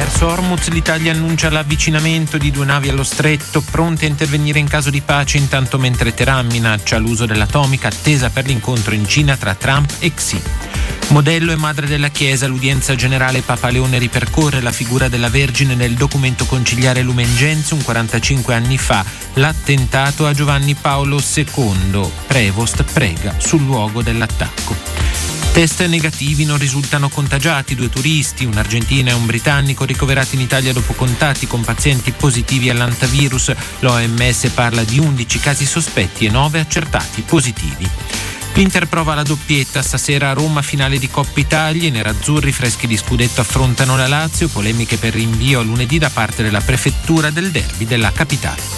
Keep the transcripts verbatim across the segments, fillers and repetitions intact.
Verso Hormuz l'Italia annuncia l'avvicinamento di due navi allo stretto, pronte a intervenire in caso di pace, intanto mentre Teheran minaccia l'uso dell'atomica attesa per l'incontro in Cina tra Trump e Xi. Modello e madre della Chiesa, l'udienza generale Papa Leone ripercorre la figura della Vergine nel documento conciliare Lumen Gentium quarantacinque anni fa, l'attentato a Giovanni Paolo secondo. Prevost prega sul luogo dell'attacco. Test negativi, non risultano contagiati due turisti, un argentino e un britannico ricoverati in Italia dopo contatti con pazienti positivi all'antivirus. L'O M S parla di undici casi sospetti e nove accertati positivi. L'Inter prova la doppietta, stasera a Roma finale di Coppa Italia, i nerazzurri freschi di scudetto affrontano la Lazio, polemiche per rinvio a lunedì da parte della prefettura del derby della capitale.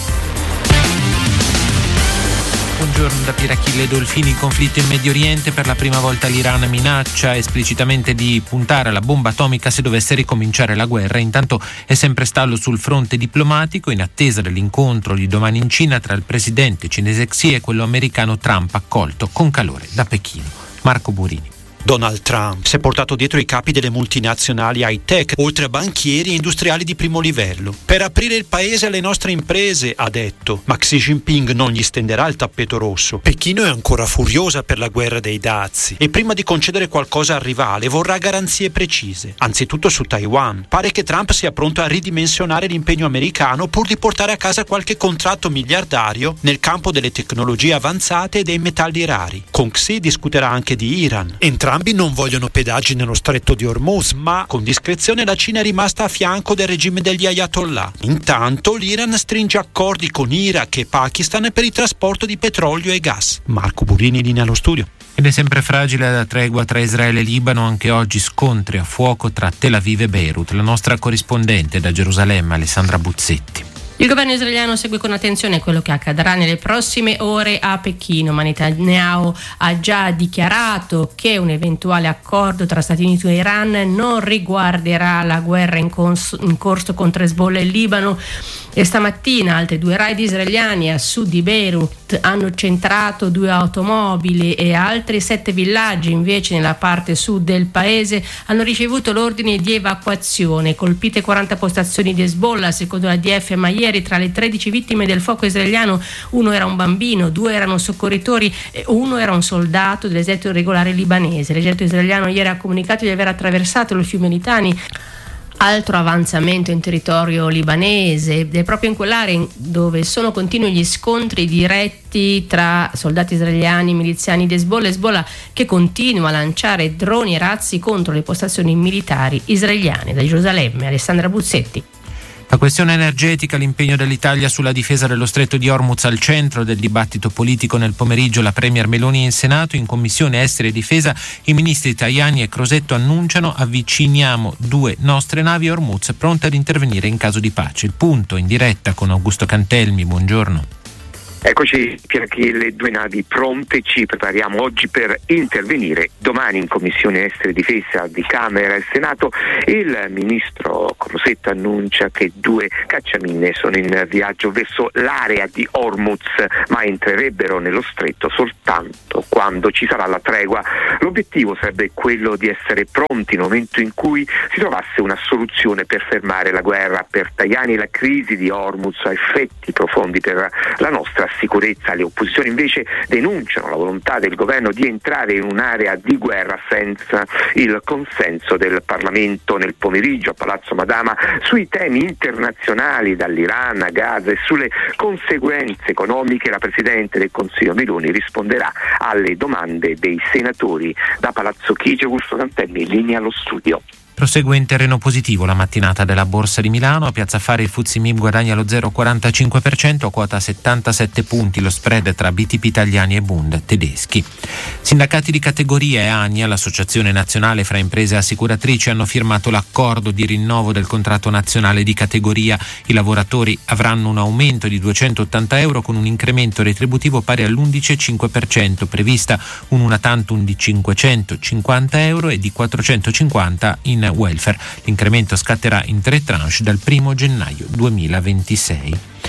Buongiorno da Pirachille Dolfini. Il conflitto in Medio Oriente, per la prima volta l'Iran minaccia esplicitamente di puntare alla bomba atomica se dovesse ricominciare la guerra. Intanto è sempre stallo sul fronte diplomatico in attesa dell'incontro di domani in Cina tra il presidente cinese Xi e quello americano Trump, accolto con calore da Pechino. Marco Burini. Donald Trump si è portato dietro i capi delle multinazionali high-tech, oltre a banchieri e industriali di primo livello. Per aprire il paese alle nostre imprese, ha detto, ma Xi Jinping non gli stenderà il tappeto rosso. Pechino è ancora furiosa per la guerra dei dazi e prima di concedere qualcosa al rivale vorrà garanzie precise, anzitutto su Taiwan. Pare che Trump sia pronto a ridimensionare l'impegno americano pur di portare a casa qualche contratto miliardario nel campo delle tecnologie avanzate e dei metalli rari. Con Xi discuterà anche di Iran. Entrambi non vogliono pedaggi nello stretto di Hormuz, ma con discrezione la Cina è rimasta a fianco del regime degli Ayatollah. Intanto l'Iran stringe accordi con Iraq e Pakistan per il trasporto di petrolio e gas. Marco Burini, linea allo studio. Ed è sempre fragile la tregua tra Israele e Libano, anche oggi scontri a fuoco tra Tel Aviv e Beirut. La nostra corrispondente da Gerusalemme, Alessandra Buzzetti. Il governo israeliano segue con attenzione quello che accadrà nelle prossime ore a Pechino, ma Netanyahu ha già dichiarato che un eventuale accordo tra Stati Uniti e Iran non riguarderà la guerra in, cons- in corso contro Hezbollah e Libano. E stamattina altri due raid israeliani a sud di Beirut hanno centrato due automobili e altri sette villaggi invece nella parte sud del paese hanno ricevuto l'ordine di evacuazione. Colpite quaranta postazioni di Hezbollah, secondo la D F, ma ieri tra le tredici vittime del fuoco israeliano uno era un bambino, due erano soccorritori e uno era un soldato dell'esercito regolare libanese. L'esercito israeliano ieri ha comunicato di aver attraversato il fiume Litani, altro avanzamento in territorio libanese, ed è proprio in quell'area dove sono continui gli scontri diretti tra soldati israeliani e miliziani di Hezbollah, Hezbollah che continua a lanciare droni e razzi contro le postazioni militari israeliane. Da Gerusalemme, Alessandra Buzzetti. La questione energetica, l'impegno dell'Italia sulla difesa dello stretto di Hormuz al centro del dibattito politico. Nel pomeriggio la Premier Meloni in Senato, in Commissione Esteri e Difesa, i ministri Tajani e Crosetto annunciano: avviciniamo due nostre navi a Hormuz pronte ad intervenire in caso di pace. Il punto in diretta con Augusto Cantelmi, buongiorno. Eccoci, Pierchi, le due navi pronte, ci prepariamo oggi per intervenire. Domani in Commissione Esteri e Difesa di Camera e Senato il ministro Crosetto annuncia che due cacciamine sono in viaggio verso l'area di Hormuz, ma entrerebbero nello stretto soltanto quando ci sarà la tregua. L'obiettivo sarebbe quello di essere pronti nel momento in cui si trovasse una soluzione per fermare la guerra. Per Tajani la crisi di Hormuz ha effetti profondi per la nostra sicurezza. Le opposizioni invece denunciano la volontà del governo di entrare in un'area di guerra senza il consenso del Parlamento. Nel pomeriggio a Palazzo Madama sui temi internazionali, dall'Iran a Gaza, e sulle conseguenze economiche la Presidente del Consiglio Meloni risponderà alle domande dei senatori. Da Palazzo Chigi, Augusto Cantelmi, linea allo studio. Prosegue in terreno positivo la mattinata della Borsa di Milano. A Piazza Affari il F T S E M I B guadagna lo zero virgola quarantacinque per cento a quota settantasette punti, lo spread tra B T P italiani e Bund tedeschi. Sindacati di categoria e ANIA, l'Associazione Nazionale fra Imprese Assicuratrici, hanno firmato l'accordo di rinnovo del contratto nazionale di categoria. I lavoratori avranno un aumento di duecentottanta euro con un incremento retributivo pari all'undici virgola cinque per cento, prevista un una tantum di cinquecentocinquanta euro e di quattrocentocinquanta in welfare. L'incremento scatterà in tre tranche dal primo gennaio duemilaventisei.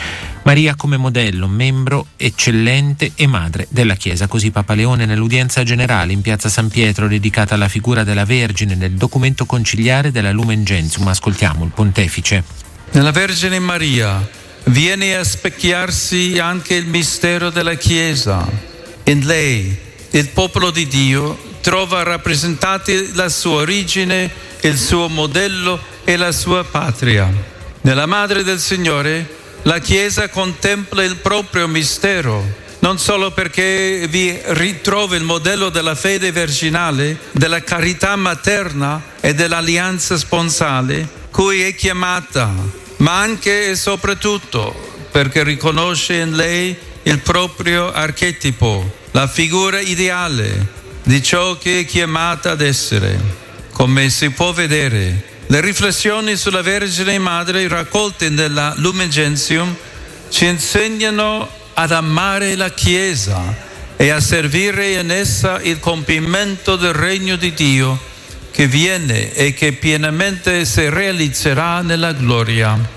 Maria come modello, membro eccellente e madre della Chiesa. Così Papa Leone nell'udienza generale in piazza San Pietro dedicata alla figura della Vergine nel documento conciliare della Lumen Gentium. Ascoltiamo il pontefice. Nella Vergine Maria viene a specchiarsi anche il mistero della Chiesa. In lei il popolo di Dio trova rappresentati la sua origine, il suo modello e la sua patria. Nella Madre del Signore la Chiesa contempla il proprio mistero, non solo perché vi ritrova il modello della fede virginale, della carità materna e dell'alleanza sponsale cui è chiamata, ma anche e soprattutto perché riconosce in lei il proprio archetipo, la figura ideale di ciò che è chiamata ad essere. Come si può vedere, le riflessioni sulla Vergine Madre raccolte nella Lumen Gentium ci insegnano ad amare la Chiesa e a servire in essa il compimento del regno di Dio che viene e che pienamente si realizzerà nella gloria.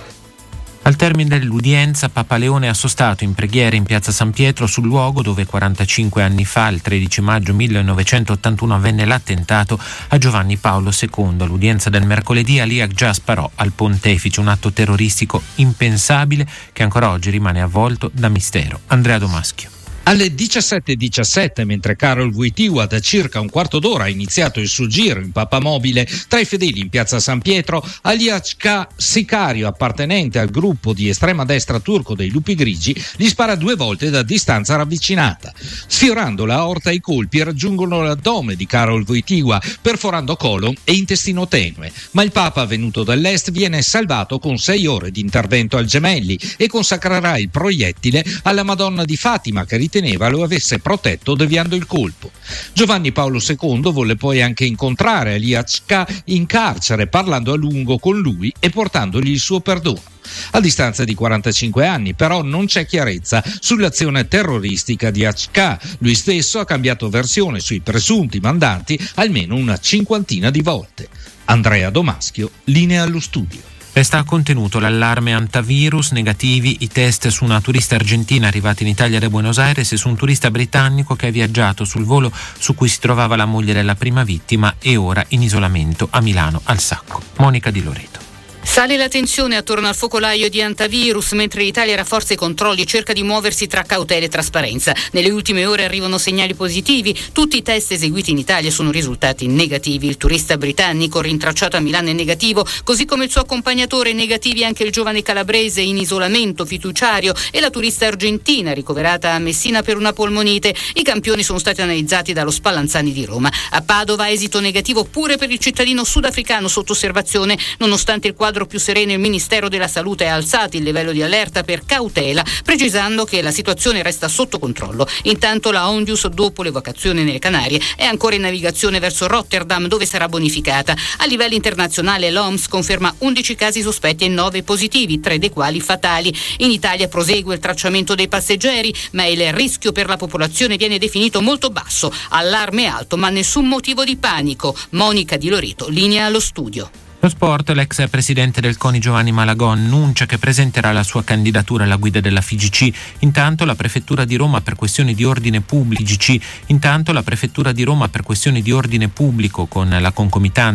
Al termine dell'udienza, Papa Leone ha sostato in preghiera in piazza San Pietro sul luogo dove quarantacinque anni fa, il tredici maggio millenovecentottantuno, avvenne l'attentato a Giovanni Paolo secondo. All'udienza del mercoledì Aliak già sparò al pontefice, un atto terroristico impensabile che ancora oggi rimane avvolto da mistero. Andrea Domaschio. Alle diciassette e diciassette, mentre Karol Wojtyła da circa un quarto d'ora ha iniziato il suo giro in papamobile tra i fedeli in piazza San Pietro, Aliashka, sicario appartenente al gruppo di estrema destra turco dei Lupi Grigi, gli spara due volte da distanza ravvicinata. Sfiorando la aorta, i colpi raggiungono l'addome di Karol Wojtyła, perforando colon e intestino tenue, ma il Papa venuto dall'est viene salvato con sei ore di intervento al Gemelli e consacrerà il proiettile alla Madonna di Fatima, che riteneva lo avesse protetto deviando il colpo. Giovanni Paolo secondo volle poi anche incontrare Aliashka in carcere, parlando a lungo con lui e portandogli il suo perdono. A distanza di quarantacinque anni, però, non c'è chiarezza sull'azione terroristica di Aliashka. Lui stesso ha cambiato versione sui presunti mandanti almeno una cinquantina di volte. Andrea Domaschio, linea allo studio. Resta contenuto l'allarme antivirus, negativi i test su una turista argentina arrivata in Italia da Buenos Aires e su un turista britannico che ha viaggiato sul volo su cui si trovava la moglie della prima vittima e ora in isolamento a Milano al Sacco. Monica Di Loreto. Sale la tensione attorno al focolaio di antivirus, mentre l'Italia rafforza i controlli e cerca di muoversi tra cautela e trasparenza. Nelle ultime ore arrivano segnali positivi. Tutti i test eseguiti in Italia sono risultati negativi. Il turista britannico rintracciato a Milano è negativo, così come il suo accompagnatore. Negativi anche il giovane calabrese in isolamento fiduciario e la turista argentina ricoverata a Messina per una polmonite. I campioni sono stati analizzati dallo Spallanzani di Roma. A Padova esito negativo pure per il cittadino sudafricano sotto osservazione. Nonostante il quadro più sereno, il Ministero della Salute ha alzato il livello di allerta per cautela, precisando che la situazione resta sotto controllo. Intanto la Ondius, dopo l'evacuazione nelle Canarie, è ancora in navigazione verso Rotterdam, dove sarà bonificata. A livello internazionale l'O M S conferma undici casi sospetti e nove positivi, tre dei quali fatali. In Italia prosegue il tracciamento dei passeggeri, ma il rischio per la popolazione viene definito molto basso. Allarme alto, ma nessun motivo di panico. Monica Di Loreto, linea allo studio. Lo sport, l'ex presidente del CONI Giovanni Malagò annuncia che presenterà la sua candidatura alla guida della F I G C. Intanto la prefettura di Roma per questioni di ordine pubblico Intanto la prefettura di Roma per questioni di ordine pubblico con la concomitanza